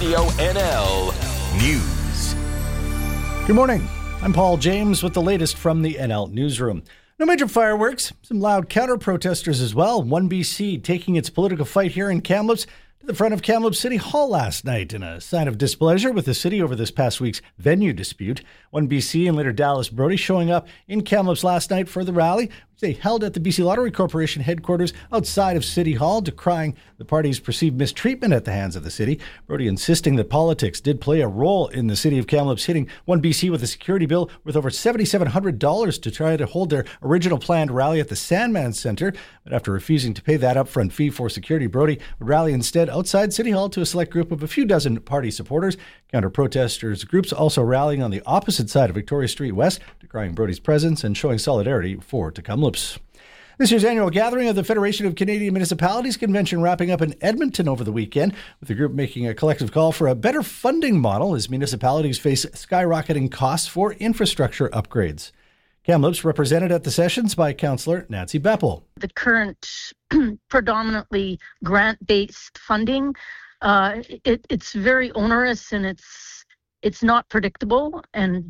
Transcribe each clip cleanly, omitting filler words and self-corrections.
Radio NL News. Good morning. I'm Paul James with the latest from the NL Newsroom. No major fireworks, some loud counter-protesters as well. 1BC taking its political fight here in Kamloops to the front of Kamloops City Hall last night in a sign of displeasure with the city over this past week's venue dispute. 1BC and later Dallas Brody showing up in Kamloops last night for the rally, which they held at the BC Lottery Corporation headquarters outside of City Hall, decrying the party's perceived mistreatment at the hands of the city. Brody insisting that politics did play a role in the city of Kamloops hitting 1BC with a security bill worth over $7,700 to try to hold their original planned rally at the Sandman Centre. But after refusing to pay that upfront fee for security, Brody would rally instead outside City Hall to a select group of a few dozen party supporters. Counter-protesters groups also rallying on the opposite side of Victoria Street West, decrying Brody's presence and showing solidarity for Kamloops. This year's annual gathering of the Federation of Canadian Municipalities convention wrapping up in Edmonton over the weekend, with the group making a collective call for a better funding model as municipalities face skyrocketing costs for infrastructure upgrades. Kamloops represented at the sessions by Councillor Nancy Beppel. The current predominantly grant-based funding, it's very onerous and it's not predictable, and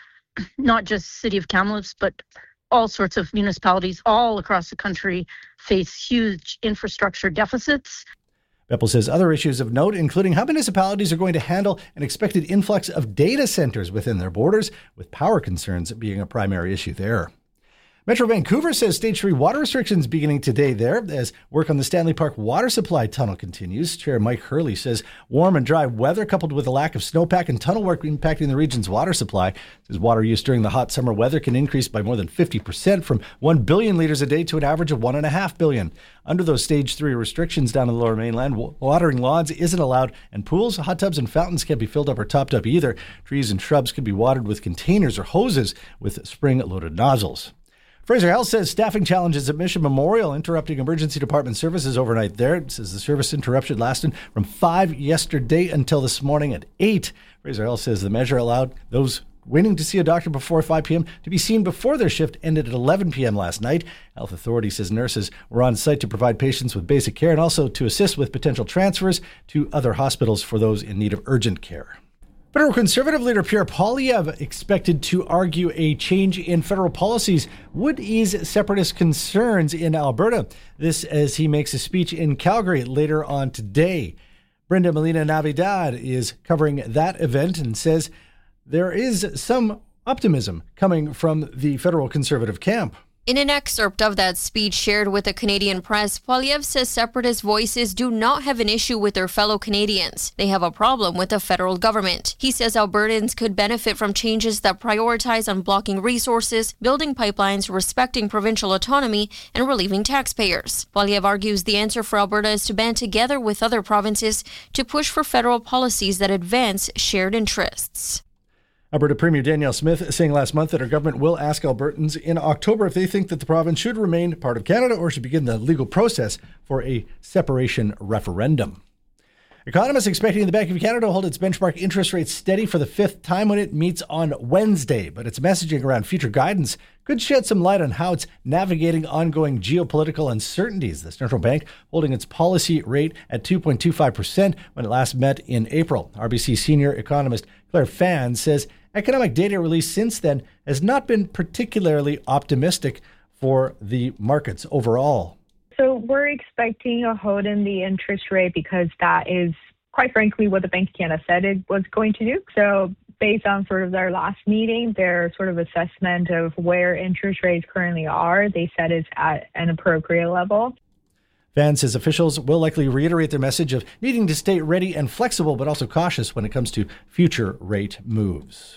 not just City of Kamloops, but all sorts of municipalities all across the country face huge infrastructure deficits. Beppel says other issues of note, including how municipalities are going to handle an expected influx of data centers within their borders, with power concerns being a primary issue there. Metro Vancouver says Stage 3 water restrictions beginning today there as work on the Stanley Park water supply tunnel continues. Chair Mike Hurley says warm and dry weather coupled with a lack of snowpack and tunnel work impacting the region's water supply. Says water use during the hot summer weather can increase by more than 50% from 1 billion litres a day to an average of 1.5 billion. Under those Stage 3 restrictions down in the Lower Mainland, watering lawns isn't allowed, and pools, hot tubs, and fountains can't be filled up or topped up either. Trees and shrubs can be watered with containers or hoses with spring-loaded nozzles. Fraser Health says staffing challenges at Mission Memorial interrupting emergency department services overnight there. It says the service interruption lasted from 5 yesterday until this morning at 8. Fraser Health says the measure allowed those waiting to see a doctor before 5 p.m. to be seen before their shift ended at 11 p.m. last night. Health Authority says nurses were on site to provide patients with basic care and also to assist with potential transfers to other hospitals for those in need of urgent care. Federal Conservative leader Pierre Poilievre expected to argue a change in federal policies would ease separatist concerns in Alberta. This as he makes a speech in Calgary later on today. Brenda Molina Navidad is covering that event and says there is some optimism coming from the federal Conservative camp. In an excerpt of that speech shared with the Canadian press, Poilievre says separatist voices do not have an issue with their fellow Canadians. They have a problem with the federal government. He says Albertans could benefit from changes that prioritize unblocking resources, building pipelines, respecting provincial autonomy, and relieving taxpayers. Poilievre argues the answer for Alberta is to band together with other provinces to push for federal policies that advance shared interests. Alberta Premier Danielle Smith saying last month that her government will ask Albertans in October if they think that the province should remain part of Canada or should begin the legal process for a separation referendum. Economists expecting the Bank of Canada to hold its benchmark interest rate steady for the fifth time when it meets on Wednesday, but its messaging around future guidance could shed some light on how it's navigating ongoing geopolitical uncertainties. The central bank holding its policy rate at 2.25% when it last met in April. RBC senior economist Claire Fan says economic data released since then has not been particularly optimistic for the markets overall. So we're expecting a hold in the interest rate because that is, quite frankly, what the Bank of Canada said it was going to do. So based on sort of their last meeting, their sort of assessment of where interest rates currently are, they said it's at an appropriate level. Van says officials will likely reiterate their message of needing to stay ready and flexible, but also cautious when it comes to future rate moves.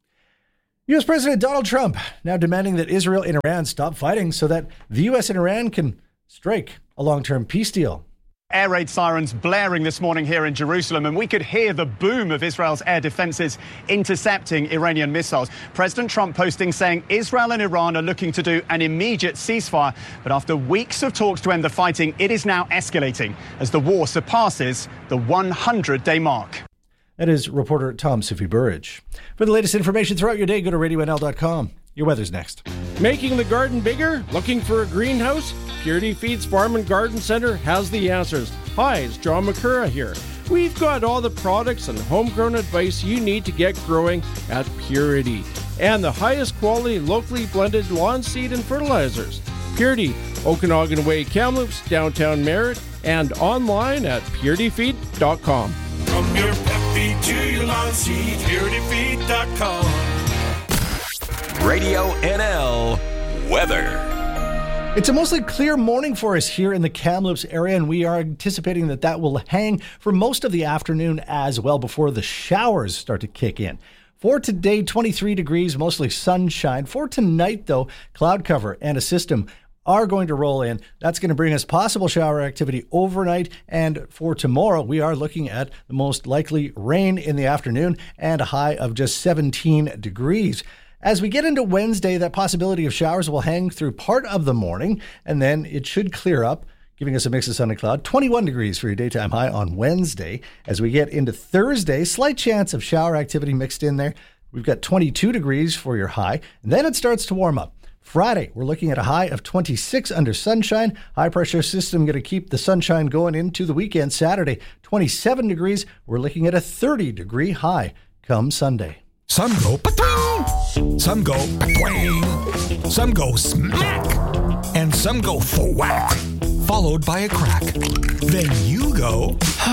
U.S. President Donald Trump now demanding that Israel and Iran stop fighting so that the U.S. and Iran can strike a long-term peace deal. Air raid sirens blaring this morning here in Jerusalem, and we could hear the boom of Israel's air defenses intercepting Iranian missiles. President Trump posting saying Israel and Iran are looking to do an immediate ceasefire, but after weeks of talks to end the fighting, it is now escalating as the war surpasses the 100-day mark. That is reporter Tom Sufi Burridge. For the latest information throughout your day, go to RadioNL.com. Your weather's next. Making the garden bigger? Looking for a greenhouse? Purity Feeds Farm and Garden Center has the answers. Hi, it's John McCurra here. We've got all the products and homegrown advice you need to get growing at Purity. And the highest quality locally blended lawn seed and fertilizers. Purity, Okanagan Way, Kamloops, downtown Merritt, and online at purityfeed.com. From your pet feed to your lawn seed, purityfeed.com. Radio NL weather. It's a mostly clear morning for us here in the Kamloops area, and we are anticipating that will hang for most of the afternoon as well before the showers start to kick in. For today, 23 degrees, mostly sunshine. For tonight, though, cloud cover and a system are going to roll in. That's going to bring us possible shower activity overnight. And for tomorrow, we are looking at the most likely rain in the afternoon and a high of just 17 degrees. As we get into Wednesday, that possibility of showers will hang through part of the morning, and then it should clear up, giving us a mix of sun and cloud. 21 degrees for your daytime high on Wednesday. As we get into Thursday, slight chance of shower activity mixed in there. We've got 22 degrees for your high, and then it starts to warm up. Friday, we're looking at a high of 26 under sunshine. High pressure system going to keep the sunshine going into the weekend. Saturday, 27 degrees. We're looking at a 30-degree high come Sunday. Some go pa-toon, some go pa-twang, some go smack, and some go thwack, followed by a crack. Then you go,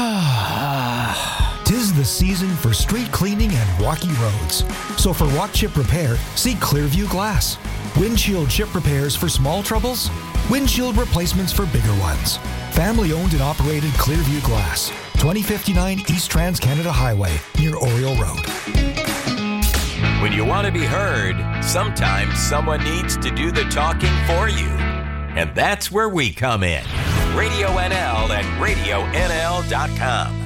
Tis the season for street cleaning and walkie roads. So for walk chip repair, see Clearview Glass. Windshield chip repairs for small troubles, windshield replacements for bigger ones. Family owned and operated Clearview Glass, 2059 East Trans-Canada Highway, near Oriole Road. When you want to be heard, sometimes someone needs to do the talking for you. And that's where we come in. Radio NL and RadioNL.com.